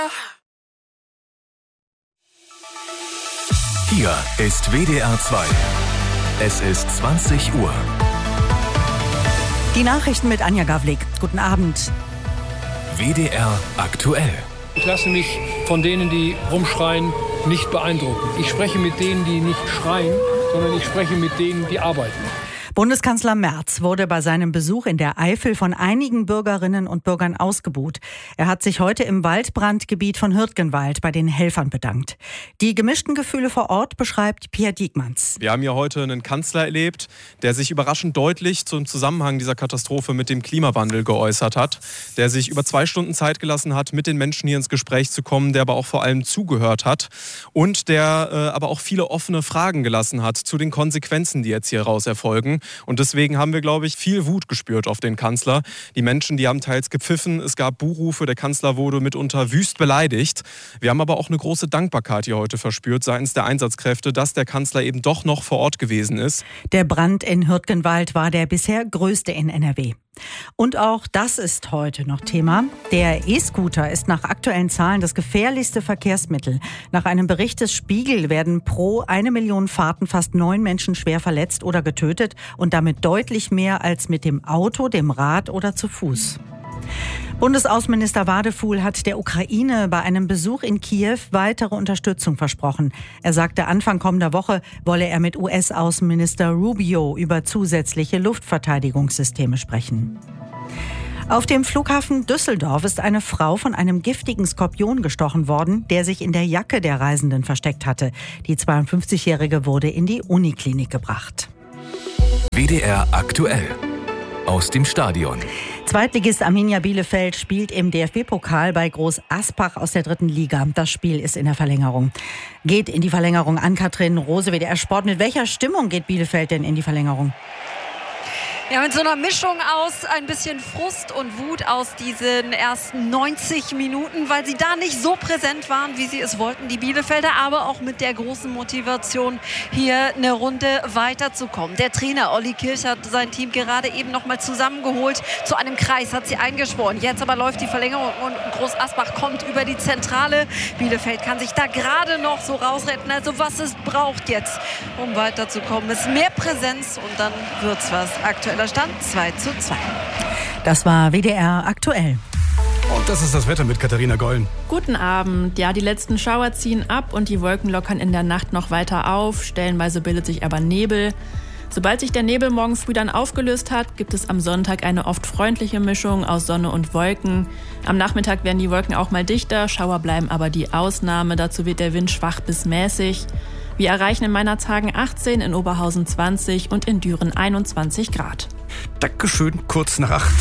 Hier ist WDR 2. Es ist 20 Uhr. Die Nachrichten mit Anja Gawlik. Guten Abend. WDR aktuell. Ich lasse mich von denen, die rumschreien, nicht beeindrucken. Ich spreche mit denen, die nicht schreien, sondern ich spreche mit denen, die arbeiten. Bundeskanzler Merz wurde bei seinem Besuch in der Eifel von einigen Bürgerinnen und Bürgern ausgebuht. Er hat sich heute im Waldbrandgebiet von Hürtgenwald bei den Helfern bedankt. Die gemischten Gefühle vor Ort beschreibt Pierre Diekmanns. Wir haben hier heute einen Kanzler erlebt, der sich überraschend deutlich zum Zusammenhang dieser Katastrophe mit dem Klimawandel geäußert hat, der sich über 2 Stunden Zeit gelassen hat, mit den Menschen hier ins Gespräch zu kommen, der aber auch vor allem zugehört hat und der aber auch viele offene Fragen gelassen hat zu den Konsequenzen, die jetzt hier raus erfolgen. Und deswegen haben wir, glaube ich, viel Wut gespürt auf den Kanzler. Die Menschen, die haben teils gepfiffen, es gab Buhrufe, der Kanzler wurde mitunter wüst beleidigt. Wir haben aber auch eine große Dankbarkeit hier heute verspürt seitens der Einsatzkräfte, dass der Kanzler eben doch noch vor Ort gewesen ist. Der Brand in Hürtgenwald war der bisher größte in NRW. Und auch das ist heute noch Thema. Der E-Scooter ist nach aktuellen Zahlen das gefährlichste Verkehrsmittel. Nach einem Bericht des Spiegel werden pro 1 Million Fahrten fast 9 Menschen schwer verletzt oder getötet und damit deutlich mehr als mit dem Auto, dem Rad oder zu Fuß. Bundesaußenminister Wadefuhl hat der Ukraine bei einem Besuch in Kiew weitere Unterstützung versprochen. Er sagte, Anfang kommender Woche wolle er mit US-Außenminister Rubio über zusätzliche Luftverteidigungssysteme sprechen. Auf dem Flughafen Düsseldorf ist eine Frau von einem giftigen Skorpion gestochen worden, der sich in der Jacke der Reisenden versteckt hatte. Die 52-Jährige wurde in die Uniklinik gebracht. WDR aktuell. Aus dem Stadion. Zweitligist Arminia Bielefeld spielt im DFB-Pokal bei Groß Aspach aus der 3. Liga. Das Spiel ist in der Verlängerung. Geht in die Verlängerung an Katrin Rose, WDR Sport. Mit welcher Stimmung geht Bielefeld denn in die Verlängerung? Ja, mit so einer Mischung aus ein bisschen Frust und Wut aus diesen ersten 90 Minuten, weil sie da nicht so präsent waren, wie sie es wollten, die Bielefelder, aber auch mit der großen Motivation, hier eine Runde weiterzukommen. Der Trainer Olli Kirch hat sein Team gerade eben noch mal zusammengeholt, zu einem Kreis hat sie eingeschworen. Jetzt aber läuft die Verlängerung und Groß Asbach kommt über die Zentrale. Bielefeld kann sich da gerade noch so rausretten. Also was es braucht jetzt, um weiterzukommen, ist mehr Präsenz und dann wird's was. Aktueller Stand 2:2. Das war WDR aktuell. Und das ist das Wetter mit Katharina Gollen. Guten Abend. Ja, die letzten Schauer ziehen ab und die Wolken lockern in der Nacht noch weiter auf. Stellenweise bildet sich aber Nebel. Sobald sich der Nebel morgen früh dann aufgelöst hat, gibt es am Sonntag eine oft freundliche Mischung aus Sonne und Wolken. Am Nachmittag werden die Wolken auch mal dichter, Schauer bleiben aber die Ausnahme. Dazu wird der Wind schwach bis mäßig. Wir erreichen in Meinerzhagen 18, in Oberhausen 20 und in Düren 21 Grad. Dankeschön, kurz nach 8.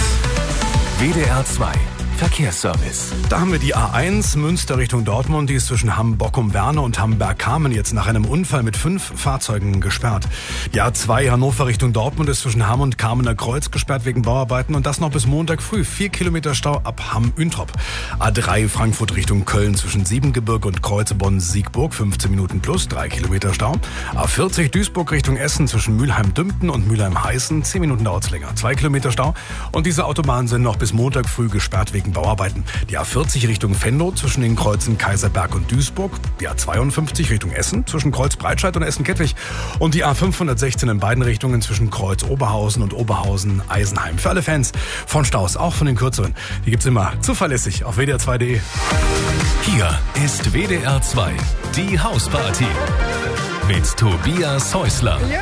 WDR 2. Verkehrsservice. Da haben wir die A1 Münster Richtung Dortmund. Die ist zwischen Hamm-Bockum-Werne und Hamm-Bergkamen jetzt nach einem Unfall mit 5 Fahrzeugen gesperrt. Die A2 Hannover Richtung Dortmund ist zwischen Hamm und Kamener Kreuz gesperrt wegen Bauarbeiten und das noch bis Montag früh. 4 Kilometer Stau ab Hamm-Üntrop. A3 Frankfurt Richtung Köln zwischen Siebengebirge und Kreuze-Bonn-Siegburg 15 Minuten plus 3 Kilometer Stau. A40 Duisburg Richtung Essen zwischen Mülheim-Dümpten und Mülheim-Heißen 10 Minuten dauert's länger. 2 Kilometer Stau und diese Autobahnen sind noch bis Montag früh gesperrt wegen Bauarbeiten. Die A40 Richtung Venlo zwischen den Kreuzen Kaiserberg und Duisburg. Die A52 Richtung Essen zwischen Kreuz Breitscheid und Essen-Kettwig. Und die A516 in beiden Richtungen zwischen Kreuz Oberhausen und Oberhausen-Eisenheim. Für alle Fans von Staus, auch von den kürzeren. Die gibt's immer zuverlässig auf WDR2.de. Hier ist WDR 2. Die Hausparty. Mit Tobias Häusler. Ja.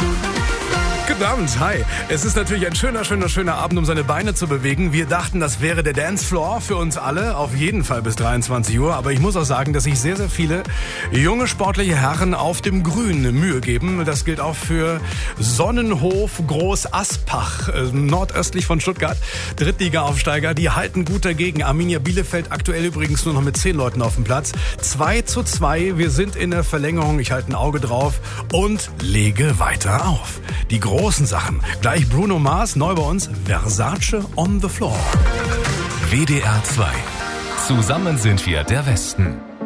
Guten Abend, hi. Es ist natürlich ein schöner Abend, um seine Beine zu bewegen. Wir dachten, das wäre der Dancefloor für uns alle, auf jeden Fall bis 23 Uhr. Aber ich muss auch sagen, dass sich sehr, sehr viele junge sportliche Herren auf dem Grün Mühe geben. Das gilt auch für Sonnenhof Groß Aspach, nordöstlich von Stuttgart. Drittliga-Aufsteiger, die halten gut dagegen. Arminia Bielefeld aktuell übrigens nur noch mit 10 Leuten auf dem Platz. 2:2, wir sind in der Verlängerung. Ich halte ein Auge drauf und lege weiter auf. Die großen Sachen. Gleich Bruno Mars, neu bei uns, Versace on the Floor. WDR 2. Zusammen sind wir der Westen.